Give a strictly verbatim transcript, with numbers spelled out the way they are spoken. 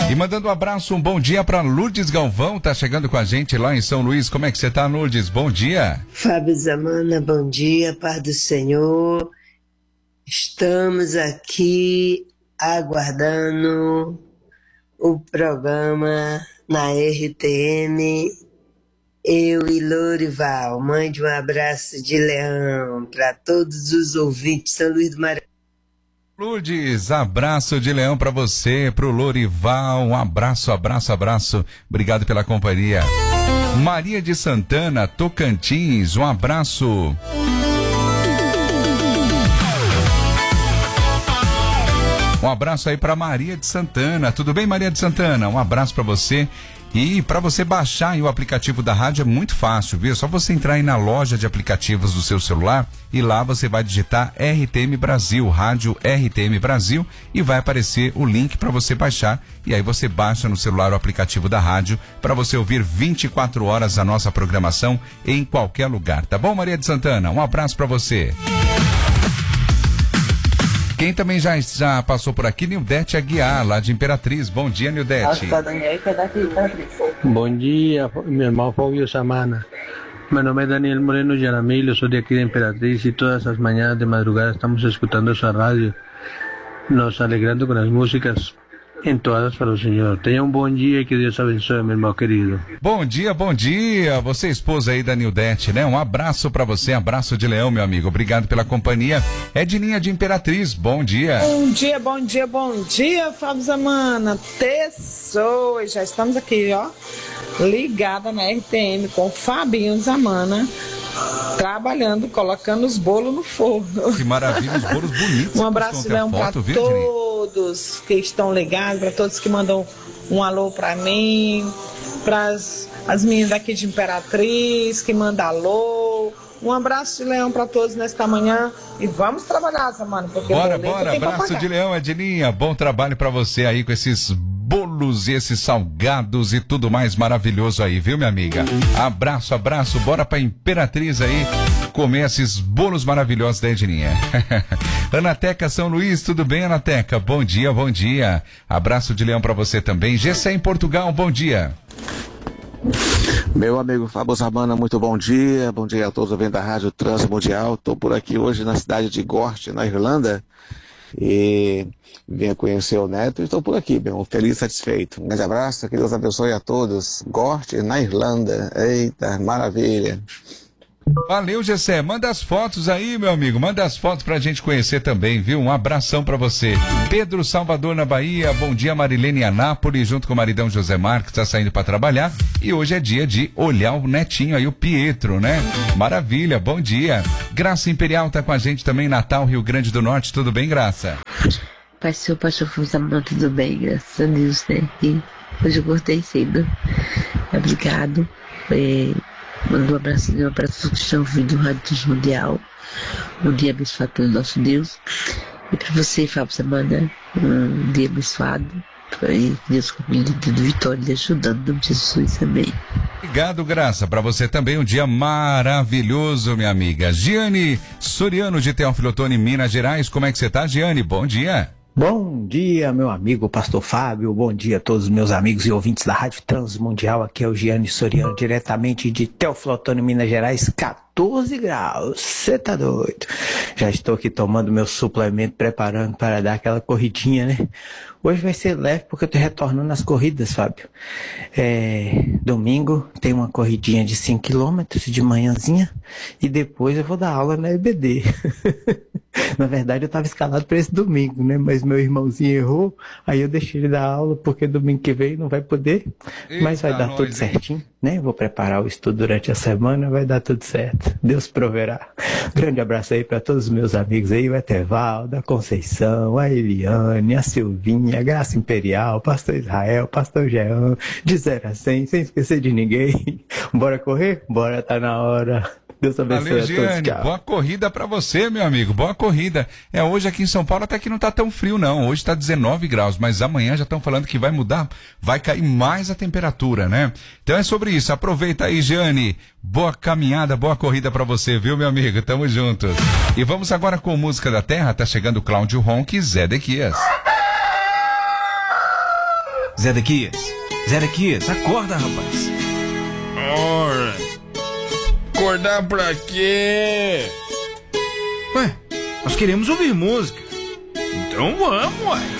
E mandando um abraço, um bom dia para Lourdes Galvão, tá chegando com a gente lá em São Luís. Como é que você tá, Lourdes? Bom dia. Fábio Zamana, bom dia, paz do Senhor. Estamos aqui aguardando o programa na R T M. Eu e Lorival, mande um abraço de leão para todos os ouvintes de São Luís do Maranhão. Lourdes, abraço de leão para você, pro Lorival, um abraço, abraço, abraço, obrigado pela companhia. Maria de Santana, Tocantins, um abraço. Um abraço aí para Maria de Santana, tudo bem, Maria de Santana? Um abraço para você. E para você baixar aí o aplicativo da rádio é muito fácil, viu? É só você entrar aí na loja de aplicativos do seu celular e lá você vai digitar R T M Brasil, rádio R T M Brasil, e vai aparecer o link para você baixar. E aí você baixa no celular o aplicativo da rádio para você ouvir vinte e quatro horas a nossa programação em qualquer lugar, tá bom, Maria de Santana? Um abraço para você. Quem também já, já passou por aqui, Nildete Aguiar, lá de Imperatriz. Bom dia, Nildete. Bom dia, meu irmão Fábio Zamana. Meu nome é Daniel Moreno Jaramillo, sou de aqui de Imperatriz e todas as manhãs de madrugada estamos escutando essa rádio, nos alegrando com as músicas entoadas para o Senhor. Tenha um bom dia e que Deus abençoe, meu irmão querido. Bom dia, bom dia. Você, esposa aí da Nildete, né? Um abraço pra você, abraço de leão, meu amigo. Obrigado pela companhia. Edninha de Imperatriz, bom dia. Bom dia, bom dia, bom dia, Fábio Zamana. Terçou, já estamos aqui, ó, ligada na R T M com o Fabinho Zamana, trabalhando, colocando os bolos no forno. Que maravilha, os bolos bonitos. Um abraço de leão para todos que estão ligados, para todos que mandam um alô para mim, para as meninas daqui de Imperatriz que mandam alô. Um abraço de leão para todos nesta manhã e vamos trabalhar, Zamana, porque bora, bora, abraço de leão, Edininha. Bom trabalho para você aí com esses bolos e esses salgados e tudo mais maravilhoso aí, viu, minha amiga? Abraço, abraço, bora pra Imperatriz aí comer esses bolos maravilhosos da Edininha. Anateca São Luís, tudo bem, Anateca? Bom dia, bom dia. Abraço de leão pra você também. G C em Portugal, bom dia. Meu amigo Fábio Zamana, muito bom dia. Bom dia a todos ouvindo da Rádio Transmundial. Estou por aqui hoje na cidade de Gort, na Irlanda. E venha conhecer o neto e estou por aqui, bem, feliz e satisfeito. Um grande abraço, que Deus abençoe a todos. Gort, na Irlanda. Eita, maravilha. Valeu, Gessé. Manda as fotos aí, meu amigo. Manda as fotos pra gente conhecer também, viu? Um abração pra você. Pedro Salvador, na Bahia. Bom dia, Marilene Anápolis, junto com o maridão José Marques, tá saindo pra trabalhar. E hoje é dia de olhar o netinho aí, o Pietro, né? Maravilha, bom dia. Graça Imperial tá com a gente também, Natal, Rio Grande do Norte. Tudo bem, Graça? Pastor, pastor Fusama, tudo bem, graças a Deus, né? E hoje eu cortei cedo. Obrigado. É... Mando um abraço para todos que estão ouvindo o Rádio Transmundial. Um dia abençoado pelo nosso Deus. E para você, Fábio Zamana, um dia abençoado. E Deus comigo, dando vitória e ajudando, em nome de Jesus, amém. Obrigado, Graça. Para você também um dia maravilhoso, minha amiga. Giane Soriano, de Teófilo Otoni, Minas Gerais. Como é que você tá, Giane? Bom dia. Bom dia, meu amigo Pastor Fábio, bom dia a todos os meus amigos e ouvintes da Rádio Transmundial, aqui é o Giane Soriano, diretamente de Teófilo Otoni, Minas Gerais, catorze graus, você tá doido? Já estou aqui tomando meu suplemento, preparando para dar aquela corridinha, né? Hoje vai ser leve porque eu tô retornando às corridas, Fábio. É, domingo tem uma corridinha de cinco quilômetros de manhãzinha e depois eu vou dar aula na E B D. Na verdade eu estava escalado para esse domingo, né? Mas meu irmãozinho errou, aí eu deixei ele dar aula porque domingo que vem não vai poder. Eita, mas vai dar nós, tudo certinho, né? Vou preparar o estudo durante a semana, vai dar tudo certo. Deus proverá. Grande abraço aí para todos os meus amigos aí, o Etevaldo, a Conceição, a Eliane, a Silvinha, a Graça Imperial, Pastor Israel, Pastor Jean, de zero a cem, sem esquecer de ninguém. Bora correr? Bora, tá na hora. Deus abençoe. Valeu, a Giane. todos. Tchau. Boa corrida pra você, meu amigo. Boa corrida. É, hoje aqui em São Paulo até que não tá tão frio, não. Hoje tá dezenove graus, mas amanhã já estão falando que vai mudar, vai cair mais a temperatura, né? Então é sobre isso. Aproveita aí, Giane. Boa caminhada, boa corrida pra você, viu, meu amigo? Tamo juntos. E vamos agora com Música da Terra. Tá chegando Cláudio Ronque e Zé Dequias. Zé Dequias, Zé Dequias, acorda, rapaz. Ora, acordar pra quê? Ué, nós queremos ouvir música. Então vamos, ué.